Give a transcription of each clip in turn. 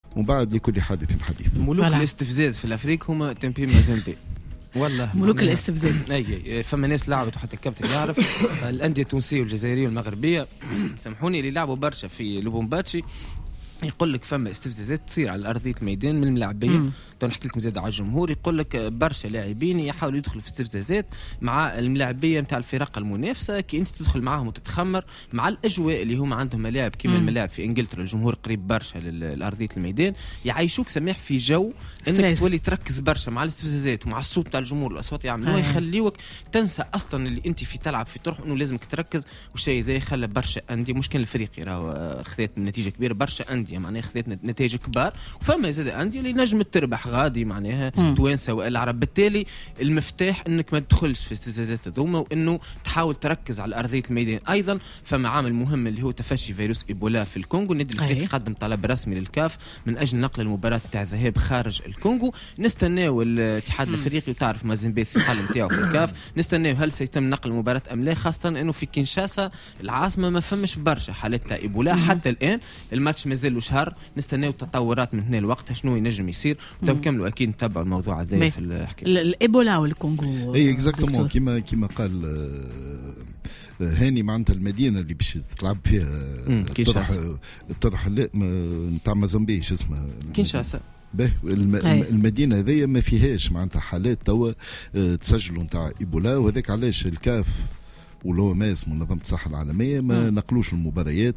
ومن بعد لكل حادث حديث. ملوك الاستفزاز في الافريق هما تمبي مازيمبي والله ملوك الاستفزاز. اي فما ناس لعبت وحتى الكابتن يعرف الانديه التونسيه والجزائريه والمغربيه سامحوني اللي لعبوا برشا في لوبومباتشي يقول لك فما استفزازات تصير على ارضيه الميدان من الملاعبين. تو نحكي لكم زاد على الجمهور يقول لك برشا لاعبين يحاولوا يدخلوا في استفزازات مع الملاعبيه نتاع الفرق المنافسه كي انت تدخل معاهم وتتخمر مع الاجواء اللي هم عندهم ملاعب كيما الملاعب في انجلترا الجمهور قريب برشا لارضيه الميدان يعيشوك سماح في جو انك تولي تركز برشا مع الاستفزازات ومع الصوت تاع الجمهور الاصوات يعملوها يخليوك تنسى اصلا اللي انت في تلعب في طرح انه لازمك تركز. والشيء ذا خلى برشا انديه مش كان الفريق راهو خذت نتيجه كبيره برشا انديه معناها خذت نتائج كبار وفما زاد انديه اللي نجمت تربح غادي معناها توانسه والعرب. بالتالي المفتاح انك ما تدخلش في استفزازات هذوما وانه تحاول تركز على ارضيه الميدان. ايضا فما عامل مهم اللي هو تفشي فيروس ايبولا في الكونغو. النادي الافريقي قدم طلب رسمي للكاف من اجل نقل المباراه تاع الذهاب خارج الكونغو. نستناو الاتحاد الافريقي وتعرف مازيمبي الثقل نتاعو في الكاف نستناو هل سيتم نقل المباراه ام لا خاصه انه في كينشاسا العاصمه ما فمش برشا حالات تاع ايبولا حتى الان. الماتش مازال شهر نستناو تطورات من هنا الوقت شنو ينجم يصير وتكملوا اكيد نتابعوا الموضوع هذا في الحكايه الايبولا والكونغو. اي اكزاكتومون كيما قال هاني معناتها المدينه اللي باش تلعب فيها الطرح نتاع مازامبي شو اسمها كينشاسا. المدينه هذيا ما فيهاش معناتها حالات توا تسجلوا نتاع ايبولا وهذاك علاش الكاف ولو ماس منظمة الصحة العالمية ما نقلوش المباريات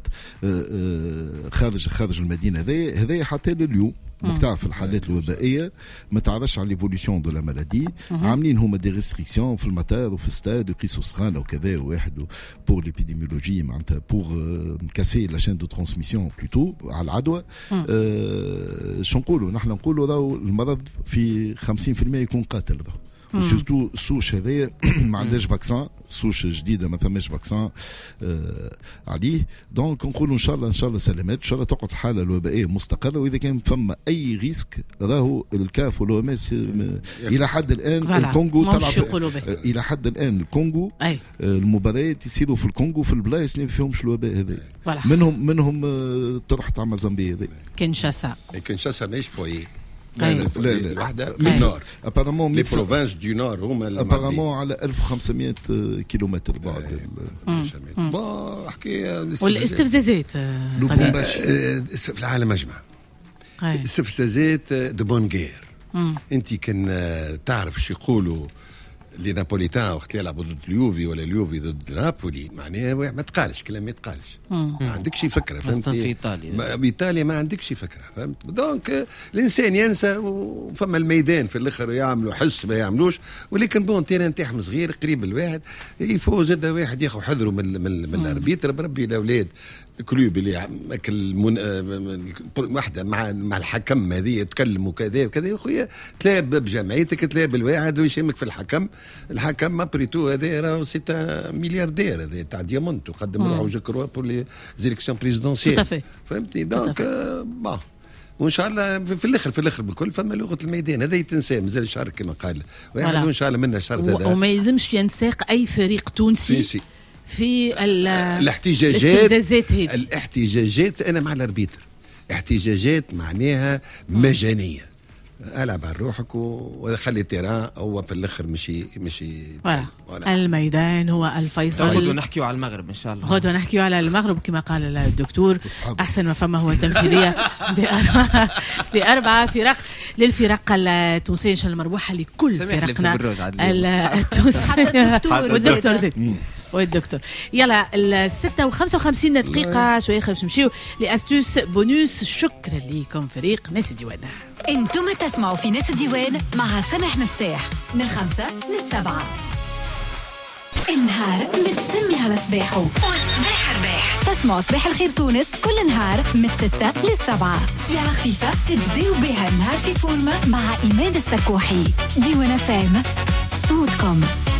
خارج المدينة هذا حتى لليوم مكتعرف الحالات الوبائية ما تعرفش على ليفوليسيون دو لا مالادي. عاملين هما دي ريستريكسيون في المطار وفي الاستاد وقيسوا سخانة وكذا واحد بور ليبيديميولوجي معناتها بور كاسي لا شين دو ترانسميسيون بلوتو على العدوى. شو نقولوا نحن نقولوا راهو المرض في 50% يكون قاتل راهو وسورتو السوش هذايا ما عندهاش فاكسان سوش جديده ما ثماش فاكسان عليه. دونك نقولوا ان شاء الله سلامات ان شاء الله تقعد الحاله الوبائيه مستقره. واذا كان فما اي ريسك راهو الكاف والOMS الى حد الان الكونغو تلعب الى حد الان الكونغو المباريات يصيروا في الكونغو في البلايص اللي فيهمش الوباء هذا منهم طرح تاع مازامبي هذا كينشاسا ماهيش فوي الوحده نور ابارامون لي بروفانس دو نور هما ابارامون على 1500 كيلومتر بعد حكايه والاستفزازات في العالم اجمع استفزازات دو بونغير. انت كان تعرف شو يقولوا لي نابوليتان وقت يلعبوا ضد اليوفي ولا اليوفي ضد نابولي معناها ما تقالش كلام ما يتقالش ما عندكش فكره فهمت. في ايطاليا بايطاليا ما عندكش فكره فهمت. دونك الانسان ينسى وفما الميدان في الاخر يعملوا حس ما يعملوش ولكن بون تيران نتاعهم صغير قريب الواحد يفوز هذا واحد ياخذ حذره من الاربيتر بربي الاولاد كلوب اللي ماكل واحده مع الحكم هذه يتكلموا كذا وكذا يا خويا تلعب بجمعيتك تلعب الواحد ويشمك في الحكم ابريتو هذا راه سي ملياردير هذا تاع ديامونت وقدم روحه جكروا بور لي زيليكسيون بريزيدونسيال فهمتني. دونك با وان شاء الله في الاخر بالكل فما لغه الميدان هذا يتنسى مازال شهر كما قال واحد وان شاء الله منا الشهر هذا وما يلزمش ينساق اي فريق تونسي في الاحتجاجات انا مع الاربيتر احتجاجات معناها مجانيه العب على روحك وخلي التيران هو في الاخر مشي الميدان هو الفيصل. غدوه نحكيو على المغرب ان شاء الله غدوه نحكيو على المغرب كما قال الدكتور احسن ما فما هو تمثيليه باربعه فرق للفرق التونسيه ان شاء الله مربوحه لكل فرقنا التونسيه والدكتور. يلا 6:55 دقيقة شوية باش نمشيو لأستوس بونوس. شكرا لكم فريق ناس الديوان. انتم تسمعوا في ناس الديوان مع سامح مفتاح من 5 ل7. النهار متسمي على صباحه والصباح رباح. تسمعوا صباح الخير تونس كل نهار من 6 ل7 ساعة خفيفة تبداو بها النهار في فورمة مع إيمان السكوحي. ديوان فام صوتكم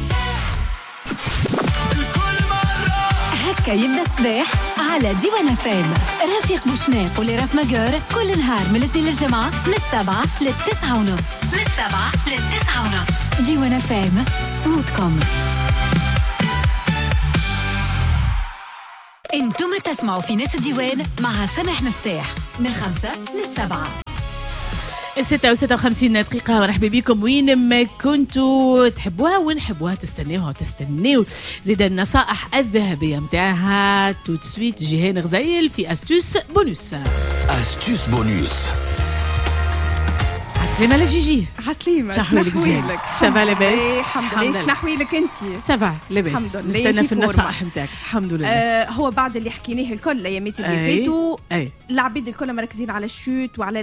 هكا يبدأ الصباح على ديوان فام. رفيق بوشناق ولراف ماجور كل نهار من الاثنين للجمعة من 7 ل9:30 ديوان فام صوتكم. انتم تسمعوا في ناس الديوان مع سامح مفتاح من 5 ل7. 56 دقيقة. مرحبا بكم وين ما كنتوا تحبوها ونحبوها تستناوها وتستناو زيد النصائح الذهبية متاعها. تو تسويت جيهان غزيل في أستوس بونوس. أستوس بونوس. عسلامة لجيجي. عسلامة. شنحويلك؟ سافا لاباس؟ الحمد لله. شنحويلك انت؟ سافا لاباس. الحمد لله. نستنى في النصائح نتاعك. الحمد لله. هو بعد اللي حكيناه الكل الايامات اللي فاتوا العبيد الكل مركزين على الشوت وعلى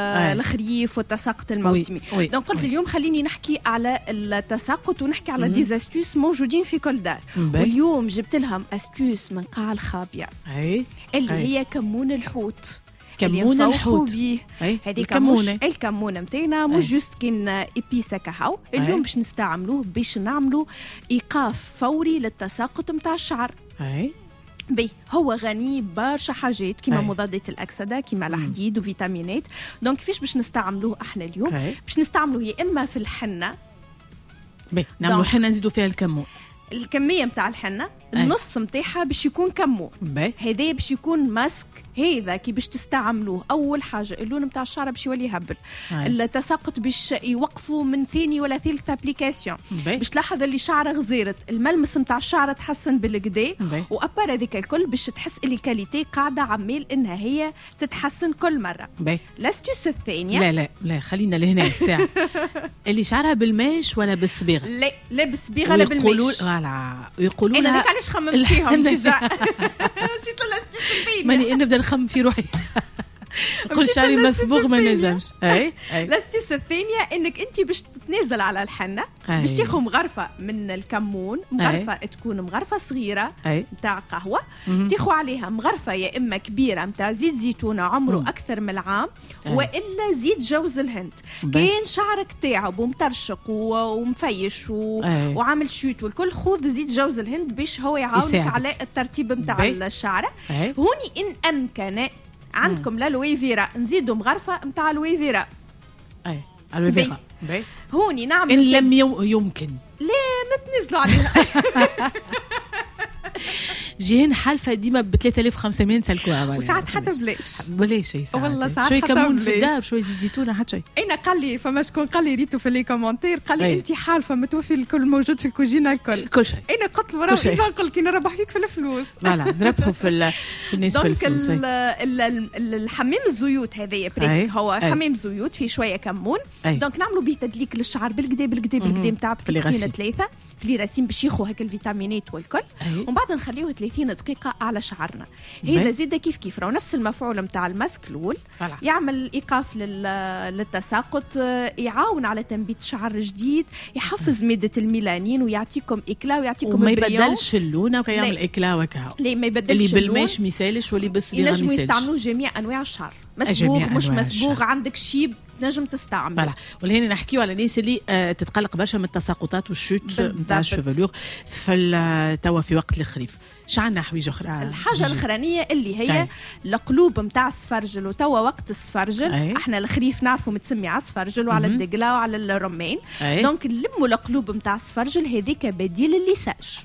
الخريف والتساقط الموسمي. دونك قلت اليوم خليني نحكي على التساقط ونحكي على ديزاستوس موجودين في كل دار. واليوم جبت لهم استوس من قاع الخابية اللي هي كمون الحوت. كمون الحوت هذيك مش الكمون نتاعنا مش جوست كين ايبيسا كهو. اليوم باش نستعملوه باش نعملوا ايقاف فوري للتساقط نتاع الشعر. بي هو غني برشا حاجات كيما مضادات الاكسده كيما الحديد وفيتامينات. دونك كيفاش باش نستعملوه احنا اليوم؟ باش نستعملوه يا اما في الحنه نعملوا حنه نزيدوا فيها الكمون. الكميه نتاع الحنه النص نتاعها باش يكون كمون. هذا باش يكون ماسك. هذا كي باش تستعملوه اول حاجه اللون نتاع الشعر باش يولي يهبل. التساقط باش يوقفوا من ثاني ولا ثالث ابليكاسيون. باش تلاحظ اللي شعرك غزيرت الملمس نتاع الشعر تحسن بالكدا. وابار هذيك الكل باش تحس اللي الكاليتي قاعده عمال انها هي تتحسن كل مره. الاستوس الثانيه لا خلينا لهنا الساعه اللي شعرها بالماش ولا بالصبيغه. لا بالصبيغه لا بالماش. يقولوا انا ذاك علاش خممت فيهم ديجا. مشيت للاستوس الثانيه ماني نبدا نخمم في روحي. كل شعري مسبوغ ما نجمش. الاستوس الثانيه انك انت باش تتنازل على الحنه باش تاخذ مغرفه من الكمون. مغرفه تكون مغرفه صغيره نتاع قهوه. تاخذ عليها مغرفه يا اما كبيره نتاع زيت زيتونه عمره اكثر من العام والا زيت جوز الهند. كاين شعرك تعب ومترشق ومفيش وعامل شوت والكل خذ زيت جوز الهند باش هو يعاونك على الترتيب نتاع الشعره. هوني ان امكن عندكم لالويفيرا نزيدوا مغرفه نتاع الويفيرا. الويفيرا هوني نعمل ان لم يمكن لا نتنزلوا عليها. جيهان حالفه ديما ب 3500 سلكوها وساعات حتى بلاش شيء والله ساعات شوي كمون في الدار شوي زيت زيتونه حتى شيء. انا قال لي فما شكون قال لي ريتو في لي كومونتير قال لي انت حالفه متوفي الكل موجود في الكوجينه كل شيء. انا قلت له راه نقول كي نربح فيك في الفلوس. فوالا نربحوا في الناس في الفلوس. الحمام الزيوت هذايا بريسك هو حمام زيوت فيه شويه كمون. دونك نعملوا به تدليك للشعر بالكدا نتاع دقيقتين 3 في راسين باش ياخذوا هكا الفيتامينات والكل. ومن بعد نخليوه 30 دقيقه على شعرنا. هذا زيد كيف راه نفس المفعول نتاع الماسك الاول. يعمل ايقاف للتساقط يعاون على تنبيت شعر جديد يحفز ماده الميلانين ويعطيكم اكلا ويعطيكم ما يبدلش اللون ويعمل اكلا وكا. لا ما يبدلش اللي بالماش ميسالش واللي بالصبيغه ميسالش. ينجموا يستعملوا جميع انواع الشعر مسبوغ مش مسبوغ عندك شيب تنجم تستعمل. ولهنا نحكيو على الناس اللي تتقلق برشا من التساقطات والشوت نتاع الشوفلور في توا في وقت الخريف. شعنا حويجه اخرى. الحاجه الاخرانيه اللي هي القلوب نتاع السفرجل وتوا وقت السفرجل. احنا الخريف نعرفوا متسمي على السفرجل وعلى الدقله وعلى الرمان. دونك نلموا القلوب نتاع السفرجل هذيك بديل الليساج.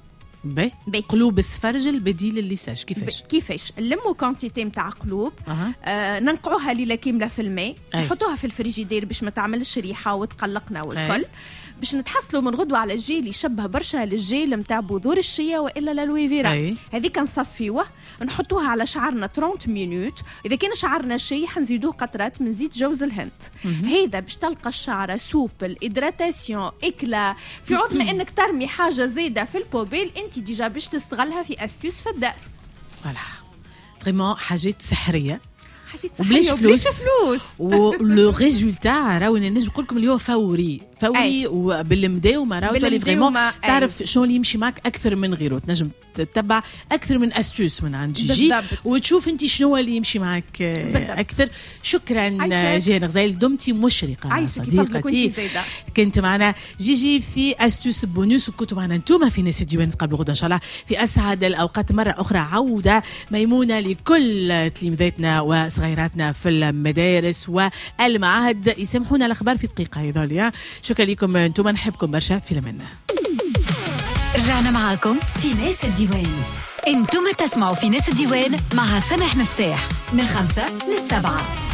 قلوب السفرجل بديل الليساج. كيفاش نلموا كونتيتي نتاع قلوب. ننقعوها ليله كامله في الماء. نحطوها في الفريجيدير باش ما تعملش ريحه وتقلقنا والكل. باش نتحصلوا من غدوه على الجيل يشبه برشا للجيل نتاع بذور الشيا والا لالويفيرا. هذيك نصفيوه نحطوها على شعرنا 30 مينوت. اذا كان شعرنا شيح نزيدوه قطرات من زيت جوز الهند. هذا باش تلقى الشعر سوبل ادراتاسيون اكلا في عوض ما انك ترمي حاجه زايده في البوبيل انت ديجا باش تستغلها في استوس في الدار. فوالا فريمون حاجات سحريه وبلاش فلوس ولو ريزولتا راهو نجم نقول لكم اللي هو فوري وبالمداومه راهو تولي فريمون تعرف شنو اللي يمشي معك اكثر من غيره. تنجم تتبع اكثر من استوس من عند جيجي وتشوف انت شنو اللي يمشي معك اكثر. شكرا جيهان غزيل دمتي مشرقه صديقتي. كنت معنا جيجي في استوس بونوس وكنتوا معنا انتم في ناس الديوان. نتقابلوا غدا ان شاء الله في اسعد الاوقات مره اخرى. عوده ميمونه لكل تلاميذاتنا وصغيراتنا في المدارس والمعاهد. يسامحونا الاخبار في دقيقه هذول. شكرا لكم انتم نحبكم برشا في لمنا. رجعنا معاكم في ناس الديوان. انتم تسمعوا في ناس الديوان مع سامح مفتاح من 5 ل7.